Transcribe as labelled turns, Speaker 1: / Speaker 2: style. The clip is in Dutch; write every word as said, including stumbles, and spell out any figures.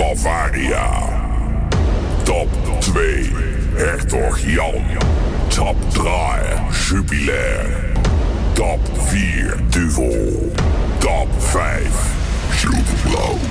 Speaker 1: Bavaria. Top twee, Hertog Jan. Top drie, Jubilair. Top vier, Duvel. Top vijf, Silverblauw.